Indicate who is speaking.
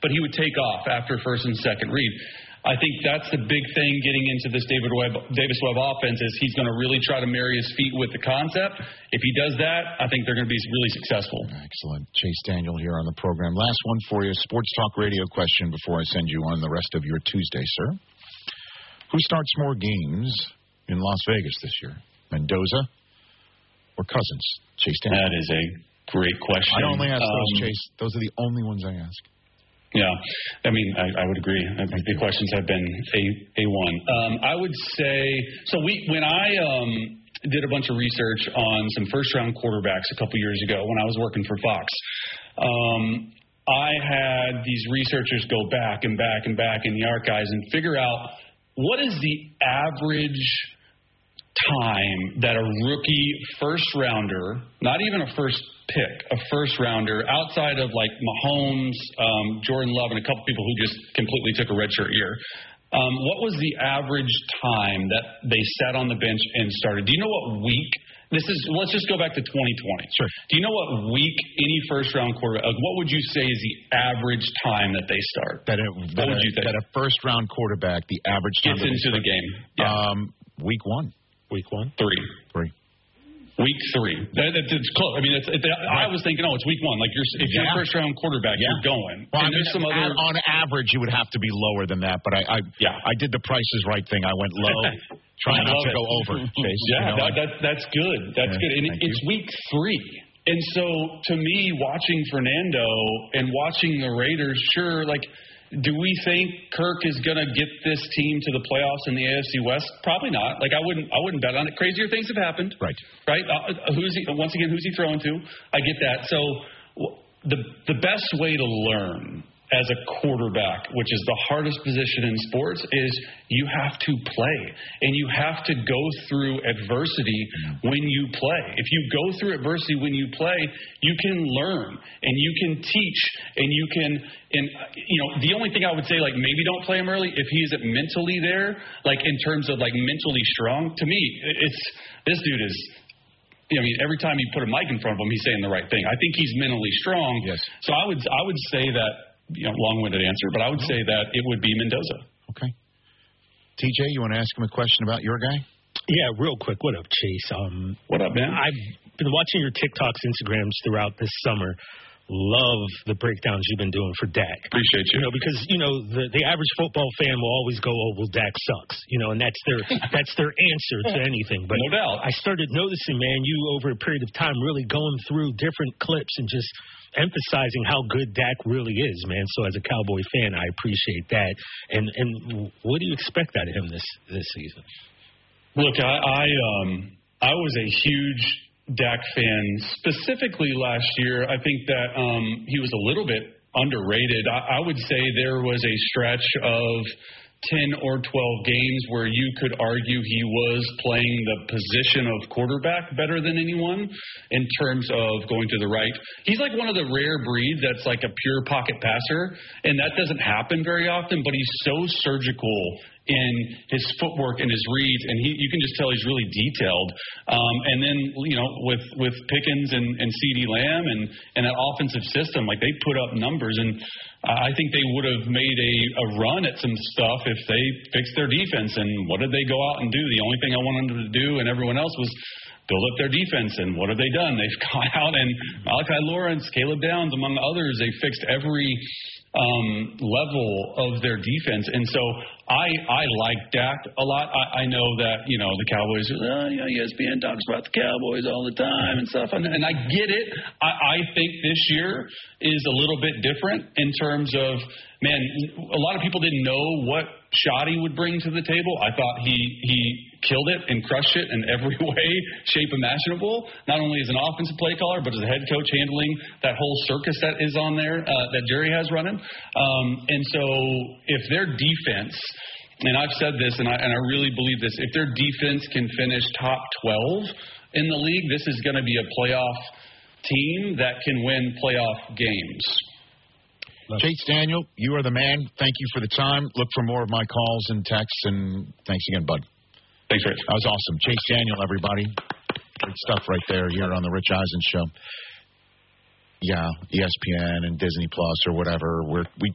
Speaker 1: but he would take off after first and second read. I think that's the big thing getting into this Davis Webb offense is he's going to really try to marry his feet with the concept. If he does that, I think they're going to be really successful.
Speaker 2: Excellent. Chase Daniel here on the program. Last one for you, Sports Talk Radio question before I send you on the rest of your Tuesday, sir. Who starts more games in Las Vegas this year, Mendoza or Cousins? Chase Daniel.
Speaker 1: That is a great question.
Speaker 2: I only ask those, Chase. Those are the only ones I ask.
Speaker 1: Yeah, I mean, I would agree. The questions have been A1. I would say, so when I did a bunch of research on some first-round quarterbacks a couple years ago when I was working for Fox, I had these researchers go back and back and back in the archives and figure out what is the average time that a rookie first-rounder, not even a first pick, a first-rounder, outside of like Mahomes, Jordan Love, and a couple people who just completely took a redshirt year. What was the average time that they sat on the bench and started? Do you know what week? Let's just go back to 2020.
Speaker 2: Sure.
Speaker 1: Do you know what week any first-round quarterback, what would you say is the average time that they start?
Speaker 2: What would you think? That a first-round quarterback, the average time
Speaker 1: gets into the game. Yeah.
Speaker 2: Week 1.
Speaker 3: Week 1?
Speaker 1: 3. Week 3. It's close. I mean, I was thinking, it's week 1. Like if you're a first-round quarterback, you're going.
Speaker 2: Well,
Speaker 1: and there's some other.
Speaker 2: On average, you would have to be lower than that. But I did the Price is Right thing. I went low, trying not to go over. Chase,
Speaker 1: that's good. That's good. And it's week 3. And so, to me, watching Fernando and watching the Raiders, sure, like. Do we think Kirk is going to get this team to the playoffs in the AFC West? Probably not. Like I wouldn't bet on it. Crazier things have happened.
Speaker 2: Right.
Speaker 1: Who's he throwing to? I get that. So the best way to learn as a quarterback, which is the hardest position in sports, is you have to play. And you have to go through adversity when you play. If you go through adversity when you play, you can learn and you can teach and you can, the only thing I would say, like, maybe don't play him early if he isn't mentally there, like in terms of like mentally strong. To me, this dude is, every time you put a mic in front of him, he's saying the right thing. I think he's mentally strong.
Speaker 2: Yes.
Speaker 1: So I would say that, long-winded answer, but I would say that it would be Mendoza.
Speaker 2: Okay. TJ, you want to ask him a question about your guy?
Speaker 3: Yeah, real quick. What up, Chase?
Speaker 1: What up, man?
Speaker 3: I've been watching your TikToks, Instagrams throughout this summer. Love the breakdowns you've been doing for Dak.
Speaker 1: Appreciate you.
Speaker 3: Because the average football fan will always go, well, Dak sucks. And that's their answer to anything. But
Speaker 1: no doubt.
Speaker 3: I started noticing, man, you over a period of time really going through different clips and just emphasizing how good Dak really is, man. So as a Cowboy fan, I appreciate that. And what do you expect out of him this season?
Speaker 1: Look, I was a huge Dak fan, specifically last year. I think that he was a little bit underrated. I would say there was a stretch of 10 or 12 games where you could argue he was playing the position of quarterback better than anyone in terms of going to the right. He's like one of the rare breeds that's like a pure pocket passer, and that doesn't happen very often, but he's so surgical in his footwork and his reads, and you can just tell he's really detailed. And then, with Pickens and CeeDee Lamb and that offensive system, like they put up numbers, and I think they would have made a run at some stuff if they fixed their defense. And what did they go out and do? The only thing I wanted them to do and everyone else was build up their defense. And what have they done? They've gone out and Malachi Lawrence, Caleb Downs, among others, they fixed every level of their defense. And so I like Dak a lot. I know that, the Cowboys, ESPN talks about the Cowboys all the time and stuff. And I get it. I think this year is a little bit different in terms of, man, a lot of people didn't know what shot he would bring to the table. I thought he killed it and crushed it in every way, shape imaginable, not only as an offensive play caller, but as a head coach handling that whole circus that is on there that Jerry has running. And so if their defense, and I've said this, and I really believe this, if their defense can finish top 12 in the league, this is going to be a playoff team that can win playoff games.
Speaker 2: Chase Daniel, you are the man. Thank you for the time. Look for more of my calls and texts, and thanks again, bud.
Speaker 1: Thanks, Rich.
Speaker 2: That was awesome. Chase Daniel, everybody. Great stuff right there here on the Rich Eisen Show. Yeah, ESPN and Disney Plus or whatever. We